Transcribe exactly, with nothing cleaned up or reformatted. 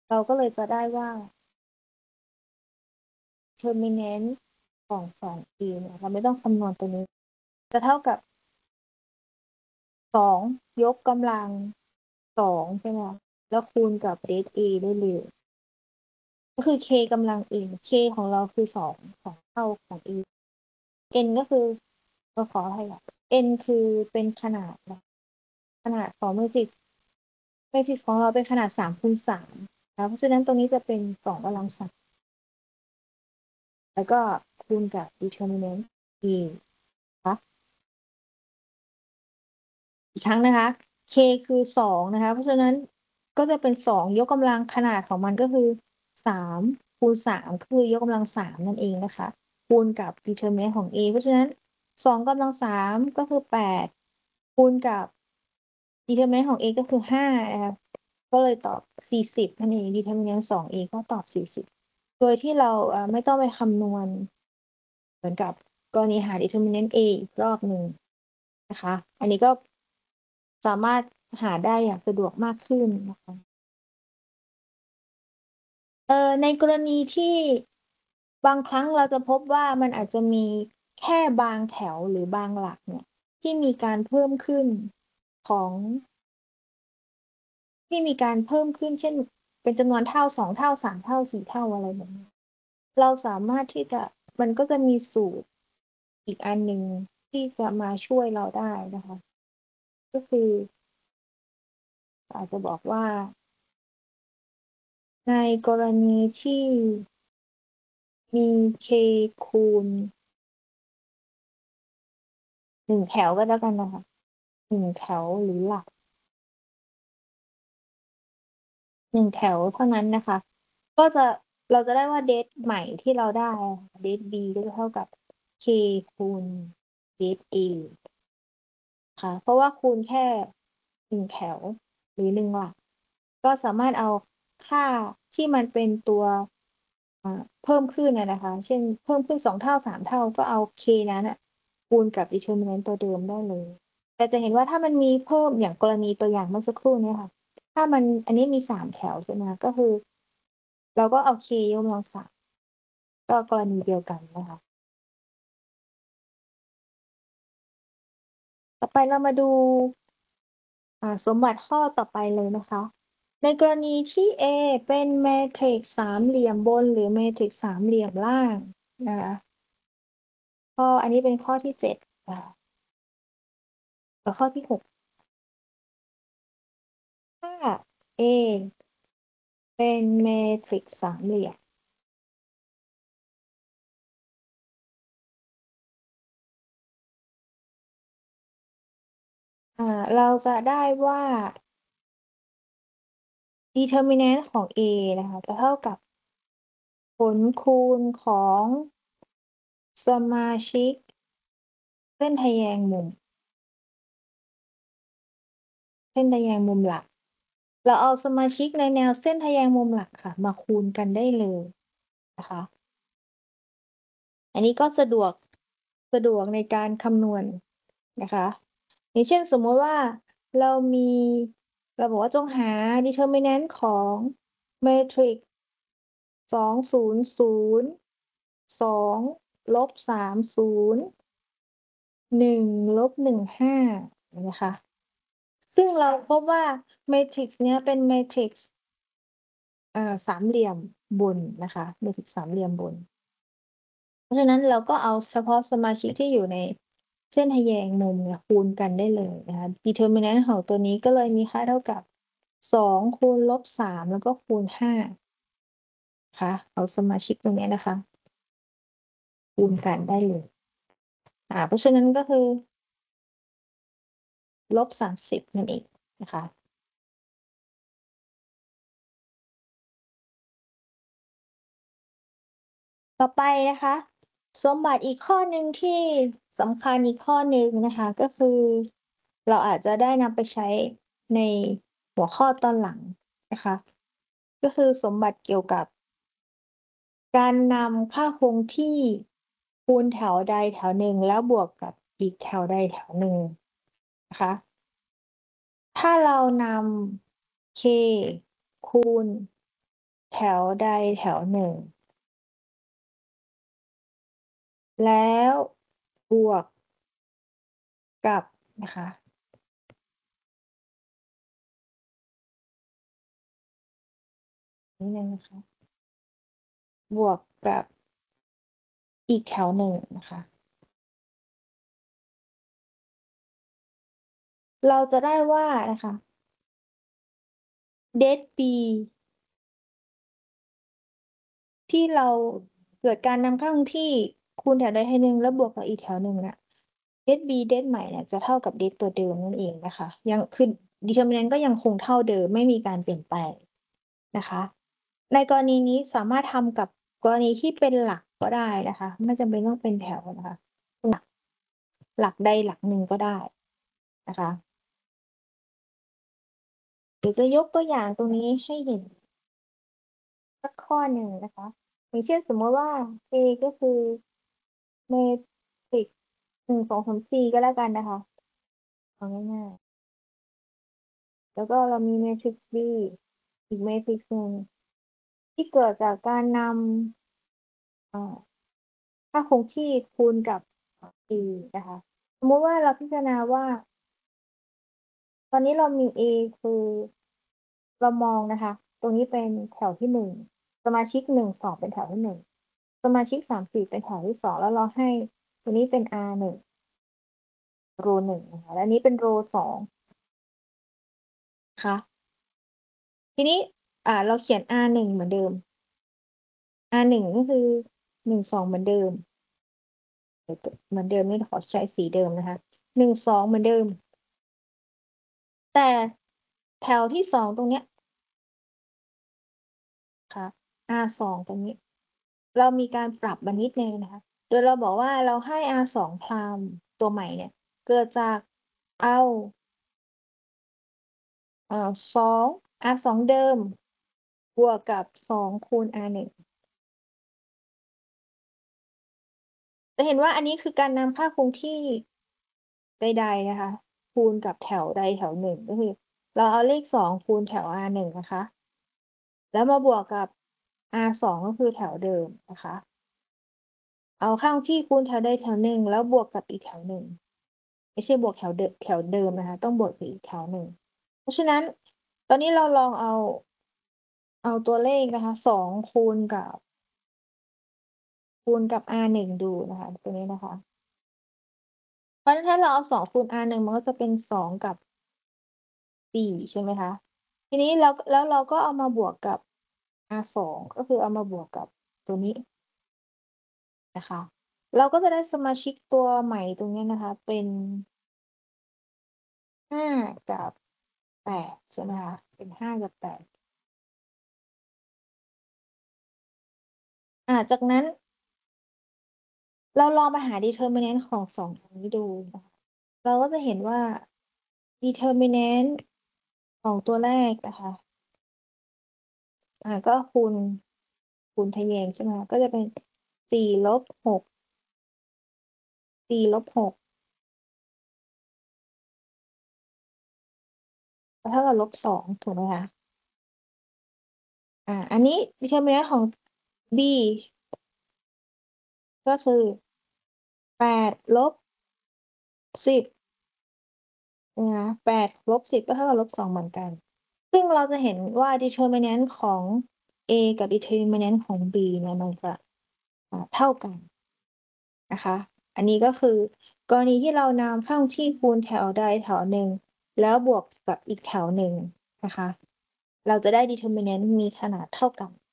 เราก็เลยจะได้ว่า determinant ของ สอง อี เนี่ย เราไม่ต้องคำนวณตัวนี้ จะเท่ากับ สอง ยกกำลัง สอง ใช่ไหมคะ แล้วคูณกับ เดฟ เอ ได้เลย ก็คือ k กำลัง n k ของเราคือ สอง สอง เท่าของ e n ก็คือ เออ ขออภัยค่ะ n คือเป็นขนาด นะ ขนาดของเมตริกซ์ เมตริกซ์ของเราเป็นขนาด สาม คูณ สาม นะคะ เพราะฉะนั้นตรงนี้จะเป็น สอง กำลัง สาม แล้วก็คูณกับ determinant e คะ อีกครั้งนะคะ k คือ สอง นะคะ เพราะฉะนั้นก็จะเป็น สอง ยกกำลัง ขนาดของมันก็คือ สาม คูณ สาม ก็คือยกกำลัง สาม นั่นเองนะคะ คูณกับ determinant ของ e เพราะฉะนั้น สอง กำลัง สาม ก็คือ แปด คูณกับ determinant ของ e ก็คือ ห้า นะคะ ก็เลยตอบ สี่สิบ นั่นเอง determinant สอง e ก็ตอบ สี่สิบ โดยที่เรา อ่า ไม่ต้องไปคำนวณ เหมือนกับกรณีหา determinant a อีกรอบหนึ่งนะคะ อันนี้ก็ สามารถหาได้อย่างสะดวกมากขึ้นนะคะ เอ่อ ในกรณีที่ บางครั้งเราจะพบว่า มันอาจจะมีแค่บางแถวหรือบางหลักเนี่ย ที่มีการเพิ่มขึ้นของ ที่มีการเพิ่มขึ้น เช่น เป็นจำนวนเท่า สอง เท่า สาม เท่า สี่ เท่า อะไรแบบนี้ เราสามารถที่จะ มันก็จะมีสูตรอีกอันหนึ่งที่จะมาช่วยเราได้นะคะ ก็คือ อาจจะบอกว่า ในกรณีที่ มี k คูณ หนึ่ง แถวก็แล้วกันนะคะ หนึ่ง แถวหรือหลัก หนึ่ง แถวเท่านั้นนะคะ ก็จะ เราจะได้ว่า det ใหม่ที่เราได้อะ det b ก็จะเท่ากับ k คูณ det a ค่ะ เพราะว่าคูณแค่ หนึ่ง แถวหรือ หนึ่ง หลัก ก็สามารถเอาค่าที่มันเป็นตัว อ่า เพิ่มขึ้นอะนะคะ เช่น เพิ่มขึ้น สอง เท่า สาม เท่า ก็เอา k นั้นน่ะคูณกับ determinant ตัวเดิมได้เลย แต่จะเห็นว่า ถ้ามันมีเพิ่ม อย่างกรณีตัวอย่างเมื่อสักครู่เนี้ยค่ะ ถ้ามัน อันนี้มี สาม แถว ใช่ไหมคะ ก็คือ เราก็เอา k ยกกำลัง สาม ก็กรณีเดียวกันนะคะ ต่อไปเรามาดู อ่า สมบัติข้อต่อไปเลยนะคะ ในกรณีที่ A เป็นแมทริกซ์สามเหลี่ยมบน หรือแมทริกซ์สามเหลี่ยมล่างนะคะ ข้อ อันนี้เป็นข้อที่ เจ็ด นะคะ กับข้อที่ หก ถ้า A เป็นแมทริกซ์สามเหลี่ยม อ่า เราจะได้ว่า determinant ของ A นะคะ จะเท่ากับ ผลคูณของ สมาชิก เส้นทแยงมุม เส้นทแยงมุมหลัก เราเอาสมาชิกในแนวเส้นทแยงมุมหลักค่ะ มาคูณกันได้เลยนะคะ อันนี้ก็สะดวก สะดวกในการคำนวณนะคะ อย่างเช่น สมมุติว่าเรามี เราบอกว่าจงหา determinant ของแมทริกซ์ สอง ศูนย์ ศูนย์ สอง ลบ สาม ศูนย์ หนึ่ง ลบ หนึ่ง ห้า อย่างเงี้ยค่ะ ซึ่งเราพบว่า แมทริกซ์เนี้ยเป็นแมทริกซ์ อ่า สามเหลี่ยมบนนะคะ แมทริกซ์สามเหลี่ยมบน เพราะฉะนั้นเราก็เอาเฉพาะสมาชิกที่อยู่ในเส้นทแยงมุมเนี่ยคูณกันได้เลยนะคะ determinant ของตัวนี้ก็เลยมีค่าเท่ากับ สอง คูณ ลบ สาม แล้วก็คูณ ห้า คะ เอาสมาชิกตรงเนี้ยนะคะ คูณกันได้เลย อ่า เพราะฉะนั้นก็คือ ลบ สามสิบ นั่นเองนะคะ ต่อไปนะคะ สมบัติอีกข้อหนึ่งที่สำคัญอีกข้อหนึ่งนะคะ ก็คือเราอาจจะได้นำไปใช้ในหัวข้อตอนหลังนะคะ ก็คือสมบัติเกี่ยวกับ การนำค่าคงที่คูณแถวใดแถวหนึ่ง แล้วบวกกับอีกแถวใดแถวหนึ่งนะคะ ถ้าเรานำ k คูณแถวใดแถวหนึ่ง แล้วบวกกับนะคะ นิดหนึ่งนะคะ บวกกับอีกแถวหนึ่งนะคะ เราจะได้ว่านะคะ det b ที่เราเกิดการนำเข้าคงที่คูณแถวใดแถวหนึ่งแล้วบวกกับอีกแถวหนึ่งอะ det b det ใหม่เนี่ยจะเท่ากับ det ตัวเดิมนั่นเองนะคะ ยังคือ determinant ก็ยังคงเท่าเดิมไม่มีการเปลี่ยนแปลงนะคะ ในกรณีนี้สามารถทำกับกรณีที่เป็นหลักก็ได้นะคะ ไม่จำเป็นต้องเป็นแถวนะคะ หลัก หลักใดหลักหนึ่งก็ได้นะคะ เดี๋ยวจะยกตัวอย่างตรงนี้ให้เห็น สักข้อหนึ่งนะคะ อย่างเช่นสมมุติว่า A ก็คือ เมทริกซ์ หนึ่ง สอง สาม สี่ ก็แล้วกันนะคะ เอาง่าย ๆ แล้วก็เรามี เมทริกซ์ B อีก เมทริกซ์ หนึ่ง ที่เกิดจากการนำ อ่า ค่าคงที่คูณกับ อ่า B นะคะ สมมุติว่าเราพิจารณาว่า ตอนนี้เรามี A คือ เรามองนะคะ ตรงนี้เป็นแถวที่ หนึ่ง สมาชิก หนึ่ง สอง เป็นแถวที่ หนึ่ง สมาชิก สาม สี่ เป็นแถวที่ สอง แล้วเราให้ตัวนี้เป็น อาร์ หนึ่ง row หนึ่ง นะคะ และอันนี้เป็น row สอง คะ ทีนี้ อ่า เราเขียน อาร์ หนึ่ง เหมือนเดิม อาร์ หนึ่ง ก็คือ หนึ่ง สอง เหมือนเดิม เดี๋ยว ต เหมือนเดิมนี่ขอใช้สีเดิมนะคะ หนึ่ง สอง เหมือนเดิม แต่แถวที่ สอง ตรงเนี้ย ค่ะ อาร์ สอง ตรงนี้ เรามีการปรับมานิดหนึ่งนะคะ โดยเราบอกว่าเราให้ อาร์ สอง พรามตัวใหม่เนี่ย เกิดจากเอา เอ่อ สอง อาร์ สอง เดิม บวกกับ สอง คูณ อาร์ หนึ่ง จะเห็นว่าอันนี้คือการนำค่าคงที่ ใด ๆ นะคะ คูณกับแถวใดแถวหนึ่ง ก็คือเราเอาเลข สอง คูณแถว อาร์ หนึ่ง นะคะ แล้วมาบวกกับ อาร์ สอง ก็คือแถวเดิมนะคะ เอาค่าคงที่คูณแถวใดแถวหนึ่ง แล้วบวกกับอีกแถวหนึ่ง ไม่ใช่บวกแถวเดิม แถวเดิมนะคะ ต้องบวกกับอีกแถวหนึ่ง เพราะฉะนั้น ตอนนี้เราลองเอา เอาตัวเลขนะคะ สอง คูณกับ คูณกับ อาร์ หนึ่ง ดูนะคะ ตัวนี้นะคะ เพราะฉะนั้นถ้าเราเอา สอง คูณ อาร์ หนึ่ง มันก็จะเป็น สอง กับ สี่ ใช่ไหมคะ ทีนี้แล้ว แล้วเราก็เอามาบวกกับ อาร์ สอง ก็คือเอามาบวกกับตัวนี้ นะคะ เราก็จะได้สมาชิกตัวใหม่ตรงนี้นะคะ เป็น ห้า กับ แปด ใช่ไหมคะ เป็น ห้า กับ แปด อ่า จากนั้น เราลองมาหา determinant ของ สอง ตัวนี้ดูนะคะ เราก็จะเห็นว่า determinant ของตัวแรกนะคะ อ่า ก็คูณ คูณทะแยง ใช่ไหมคะ ก็จะเป็น สี่ ลบ หก สี่ ลบ หก ก็เท่ากับ ลบ สอง ถูกไหมคะ? อ่า อันนี้ determinant ของ B ก็คือ แปด ลบ สิบ นะคะ แปด ลบ สิบ ก็เท่ากับ ลบ สอง เหมือนกัน ซึ่งเราจะเห็นว่า determinant ของ A กับ determinant ของ B เนี่ยมันจะ อ่า เท่ากัน นะคะ อันนี้ก็คือกรณีที่เรานำค่าคงที่คูณแถวใดแถวหนึ่ง แล้วบวกกับอีกแถวหนึ่งนะคะ เราจะได้ determinant มีขนาดเท่ากัน